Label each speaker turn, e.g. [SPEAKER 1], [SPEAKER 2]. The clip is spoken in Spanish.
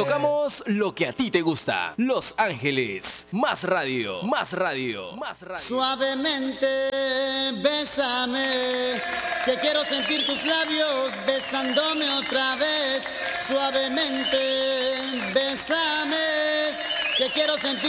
[SPEAKER 1] Tocamos lo que a ti te gusta. Los Ángeles. Más radio. Más radio. Más radio.
[SPEAKER 2] Suavemente, bésame, que quiero sentir tus labios besándome otra vez. Suavemente, bésame, que quiero sentir